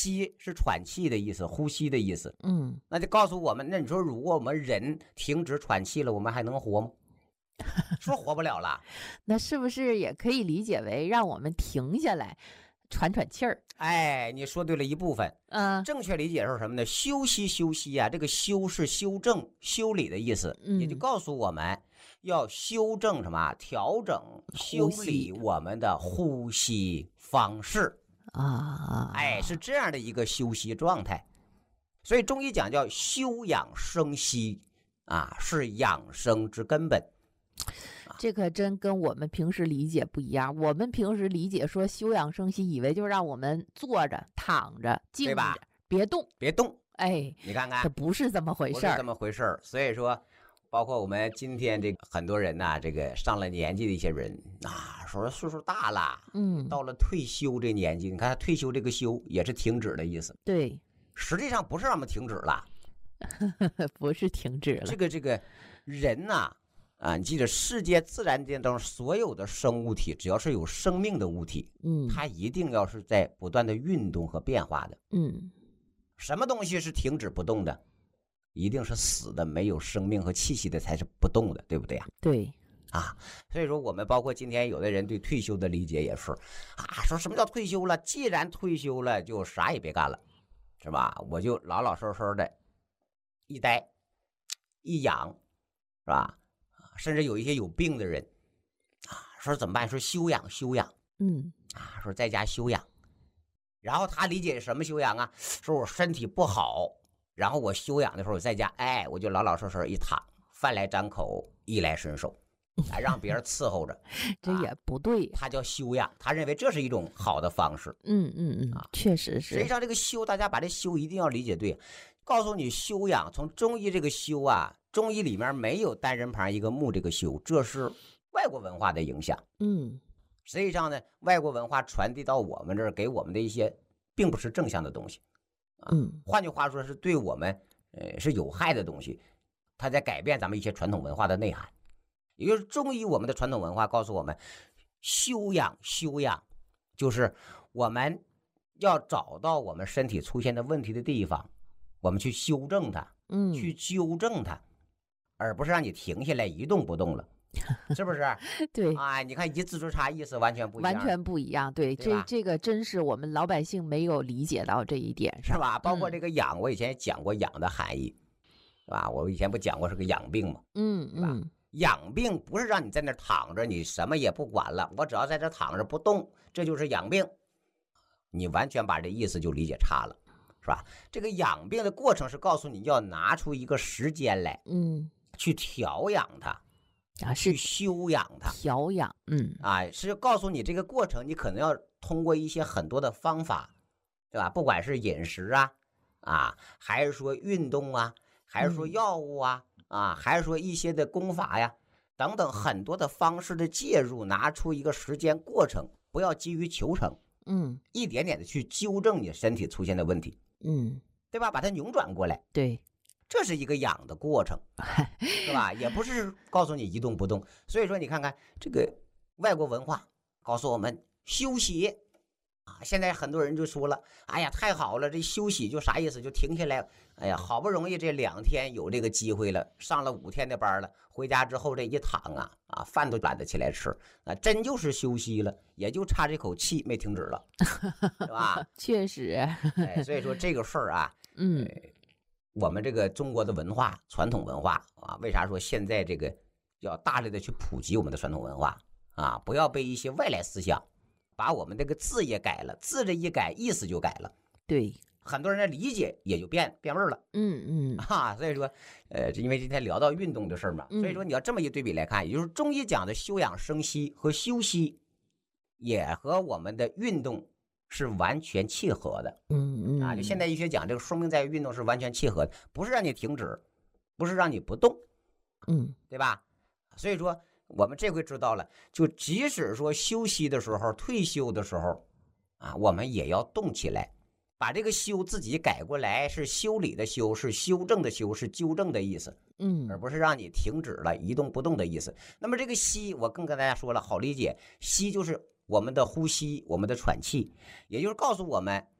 息是喘气的意思，呼吸的意思。 那就告诉我们，那你说如果我们人停止喘气了，我们还能活吗？说活不了了。 那是不是也可以理解为让我们停下来喘喘气儿？ 哎，你说对了一部分。正确理解是什么呢？休息休息啊，这个修是修正、修理的意思，也就告诉我们要修正什么？调整、修理我们的呼吸方式啊！哎，是这样的一个休息状态。所以中医讲叫休养生息啊，是养生之根本。 这可真跟我们平时理解不一样。我们平时理解说休养生息，以为就让我们坐着、躺着、静着，别动， 别动。 哎， 你看看， 这不是这么回事， 不是这么回事。所以说，包括我们今天这个很多人呐，这个上了年纪的一些人啊，说岁数大了，到了退休这年纪，你看退休这个休也是停止的意思。 对， 实际上不是让我们停止了， 不是停止了。 这个人呐。你记得世界自然界中所有的生物体，只要是有生命的物体，它一定要是在不断的运动和变化的。什么东西是停止不动的？一定是死的，没有生命和气息的才是不动的，对不对呀？ 对啊，所以说我们包括今天有的人对退休的理解也是啊，说什么叫退休了？既然退休了，就啥也别干了，是吧？我就老老实实的一待一养，是吧？甚至有一些有病的人啊，说怎么办？说休养，说在家休养。然后他理解什么休养啊？说我身体不好，然后我休养的时候我在家，哎，我就老老实实一躺，饭来张口，衣来伸手，让别人伺候着。 这也不对， 他叫休养，他认为这是一种好的方式。 确实是。 实际上这个休，大家把这休一定要理解对。告诉你休养，从中医这个休啊，中医里面没有单人旁一个木这个休，这是外国文化的影响。实际上呢，外国文化传递到我们这儿，给我们的一些并不是正向的东西换句话说是对我们是有害的东西，它在改变咱们一些传统文化的内涵。也就是中医我们的传统文化告诉我们，休养就是我们要找到我们身体出现的问题的地方，我们去修正它，去纠正它，而不是让你停下来一动不动了，是不是？ 对啊，你看一字之差，意思完全不一样， 完全不一样。对，这个真是我们老百姓没有理解到这一点， 是吧？包括这个养，我以前也讲过养的含义，是吧？我以前不讲过是个养病吗？是吧？养病不是让你在那躺着，你什么也不管了，我只要在这躺着不动，这就是养病。你完全把这意思就理解差了。是吧？这个养病的过程是告诉你要拿出一个时间来，去调养它，去修养它， 调养， 是告诉你这个过程，你可能要通过一些很多的方法，对吧？不管是饮食还是说运动还是说药物还是说一些的功法呀，等等很多的方式的介入，拿出一个时间过程，不要急于求成，一点点的去纠正你身体出现的问题。对吧？把它扭转过来， 对， 这是一个养的过程，是吧？也不是告诉你一动不动。所以说，你看看这个外国文化告诉我们休息现在很多人就说了，哎呀，太好了，这休息就啥意思？就停下来。哎呀，好不容易这2天有这个机会了，上了5天的班了，回家之后这一躺饭都懒得起来吃，真就是休息了，也就差这口气没停止了，是吧？ 确实， 所以说这个事儿我们这个中国的文化，传统文化为啥说现在这个要大力的去普及我们的传统文化不要被一些外来思想把我们这个字也改了，字这一改，意思就改了。 对。 很多人的理解也就变味儿了，所以说，因为今天聊到运动的事儿嘛，所以说你要这么一对比来看，也就是中医讲的休养生息和休息，也和我们的运动是完全契合的，就现代医学讲这个说明在于运动是完全契合的，不是让你停止，不是让你不动，对吧？所以说我们这回知道了，就即使说休息的时候、退休的时候我们也要动起来。把这个修自己改过来，是修理的修，是修正的修，是纠正的意思，而不是让你停止了一动不动的意思。那么这个息，我更跟大家说了，好理解，息就是我们的呼吸，我们的喘气，也就是告诉我们，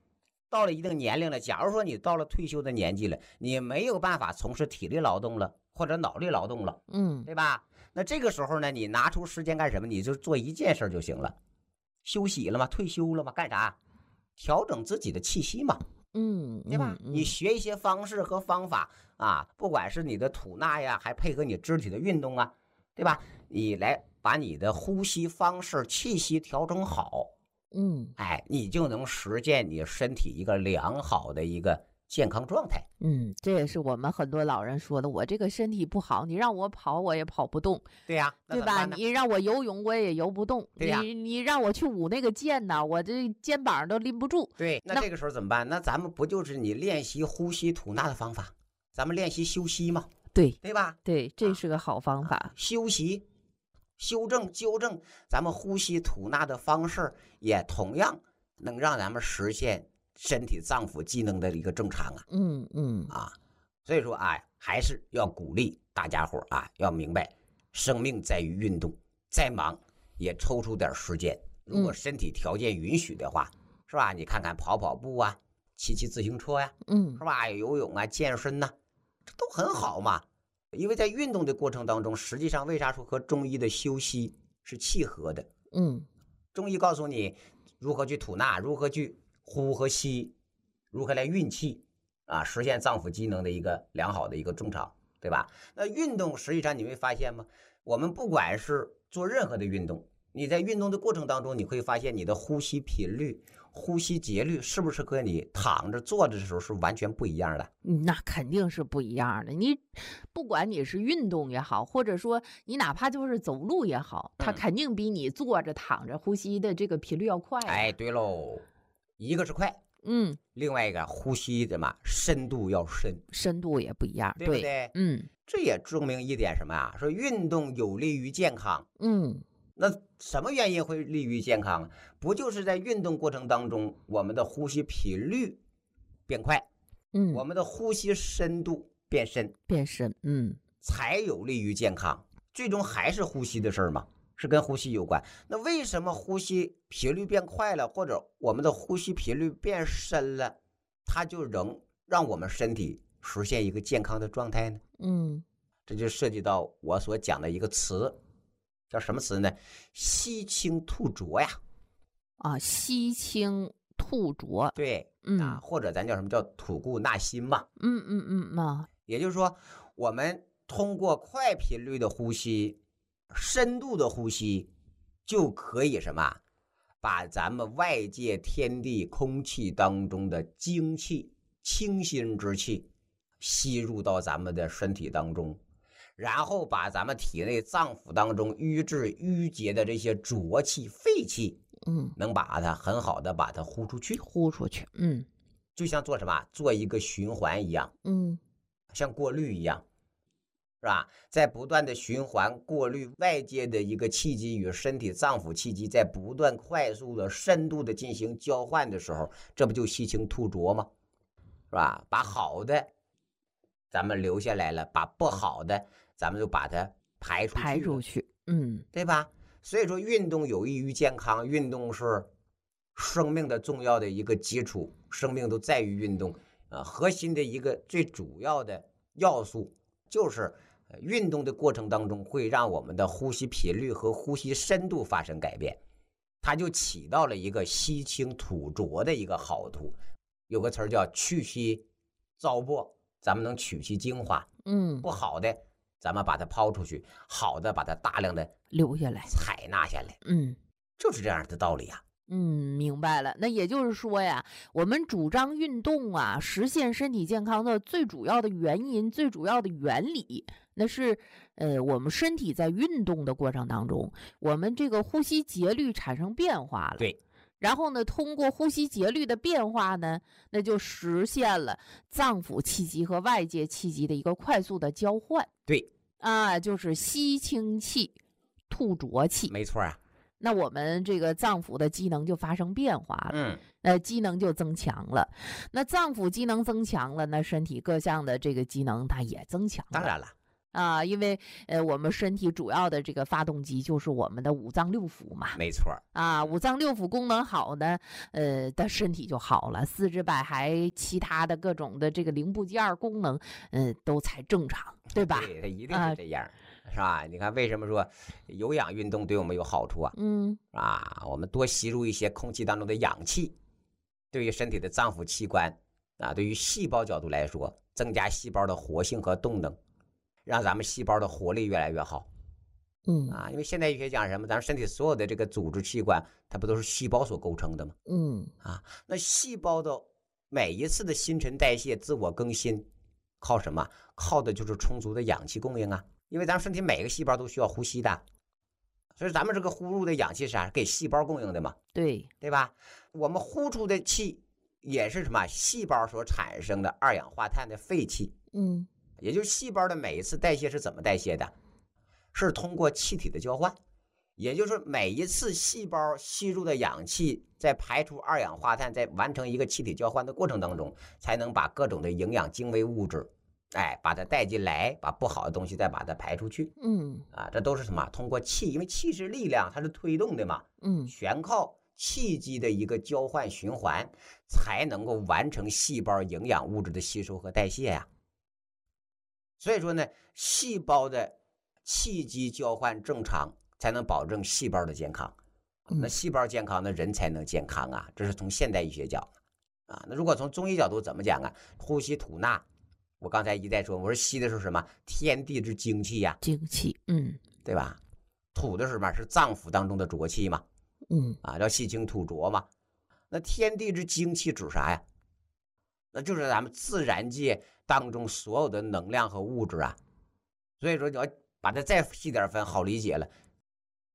到了一定年龄了，假如说你到了退休的年纪了，你没有办法从事体力劳动了，或者脑力劳动了，对吧？那这个时候呢，你拿出时间干什么？你就做一件事就行了，休息了嘛，退休了嘛，干啥？调整自己的气息嘛，对吧？你学一些方式和方法啊，不管是你的吐纳呀，还配合你肢体的运动啊，对吧？你来把你的呼吸方式、气息调整好，你就能实现你身体一个良好的一个健康状态。 这也是我们很多老人说的，我这个身体不好，你让我跑我也跑不动。 对呀， 对吧？你让我游泳我也游不动。 对呀， 你让我去舞那个剑呢，我这肩膀都拎不住。 对，那这个时候怎么办？那咱们不就是你练习呼吸吐纳的方法？咱们练习休息嘛，对吧？ 对，这是个好方法。 休息、修正、纠正咱们呼吸吐纳的方式，也同样能让咱们实现身体脏腑机能的一个正常啊。所以说还是要鼓励大家伙要明白，生命在于运动，再忙也抽出点时间，如果身体条件允许的话，是吧？你看看跑跑步啊，骑自行车呀，是吧？游泳啊，健身呐，这都很好嘛。因为在运动的过程当中，实际上为啥说和中医的休息是契合的？中医告诉你如何去吐纳，如何去呼和吸，如何来运气实现脏腑机能的一个良好的一个正常，对吧？那运动实际上你会发现吗？我们不管是做任何的运动，你在运动的过程当中，你会发现你的呼吸频率、呼吸节律是不是和你躺着坐着的时候是完全不一样的？ 那肯定是不一样的。你不管你是运动也好，或者说你哪怕就是走路也好，它肯定比你坐着躺着呼吸的这个频率要快。 对喽，一个是快，另外一个呼吸深度要深， 深度也不一样， 对不对？这也证明一点什么说运动有利于健康。那什么原因会利于健康？不就是在运动过程当中，我们的呼吸频率变快，我们的呼吸深度变深，才有利于健康。最终还是呼吸的事儿嘛，是跟呼吸有关。那为什么呼吸频率变快了，或者我们的呼吸频率变深了，它就能让我们身体实现一个健康的状态呢？这就涉及到我所讲的一个词，叫什么词呢？吸清吐浊呀。 吸清吐浊， 对，或者咱叫什么叫吐故纳新嘛。也就是说，我们通过快频率的呼吸、深度的呼吸，就可以把咱们外界天地空气当中的精气、清新之气吸入到咱们的身体当中，然后把咱们体内脏腑当中瘀滞淤结的这些浊气、废气，能把它很好的把它呼出去，就像做一个循环一样，像过滤一样，是吧？在不断的循环过滤外界的一个气机与身体脏腑气机在不断快速的深度的进行交换的时候，这不就吸清吐浊吗？是吧？把好的咱们留下来了，把不好的咱们就把它排出去，对吧？所以说运动有益于健康，运动是生命的重要的一个基础，生命都在于运动核心的一个最主要的要素就是运动的过程当中会让我们的呼吸频率和呼吸深度发生改变，它就起到了一个吸清吐浊的一个好处。有个词叫去其糟粕，咱们能取其精华，不好的咱们把它抛出去，好的把它大量的留下来， 采纳下来，就是这样的道理啊。 明白了。那也就是说呀，我们主张运动实现身体健康的最主要的原因、最主要的原理，那是我们身体在运动的过程当中，我们这个呼吸节律产生变化了。 对。 然后呢，通过呼吸节律的变化呢，那就实现了脏腑气机和外界气机的一个快速的交换。 对， 就是吸清气，吐浊气。 没错啊。 那我们这个脏腑的机能就发生变化了，机能就增强了。那脏腑机能增强了，那身体各项的这个机能它也增强了。 当然了， 啊，因为我们身体主要的这个发动机就是我们的五脏六腑嘛。 没错啊，五脏六腑功能好呢，的身体就好了，四肢百骸其他的各种的这个零部件功能，都才正常，对吧？ 对，它一定是这样，是吧？你看为什么说有氧运动对我们有好处啊？我们多吸入一些空气当中的氧气，对于身体的脏腑器官对于细胞角度来说，增加细胞的活性和动能，让咱们细胞的活力越来越好。因为现代医学讲什么？咱们身体所有的这个组织器官，它不都是细胞所构成的吗？那细胞的每一次的新陈代谢、自我更新，靠什么？靠的就是充足的氧气供应啊。因为咱们身体每个细胞都需要呼吸的，所以咱们这个呼入的氧气是啥？给细胞供应的嘛？对吧？我们呼出的气也是什么？细胞所产生的二氧化碳的废气。也就是细胞的每一次代谢是怎么代谢的？是通过气体的交换，也就是每一次细胞吸入的氧气在排出二氧化碳，在完成一个气体交换的过程当中，才能把各种的营养精微物质把它带进来，把不好的东西再把它排出去。这都是什么？通过气，因为气是力量，它是推动的嘛。全靠气机的一个交换循环，才能够完成细胞营养物质的吸收和代谢呀。所以说呢，细胞的气机交换正常，才能保证细胞的健康。那细胞健康，那人才能健康啊。这是从现代医学讲那如果从中医角度怎么讲啊？呼吸吐纳，我刚才一再说，我说吸的是什么？天地之精气呀， 精气， 对吧？吐的是什么？是脏腑当中的浊气嘛，叫气清吐浊嘛。那天地之精气指啥呀？那就是咱们自然界当中所有的能量和物质啊。所以说你要把它再细点分，好理解了，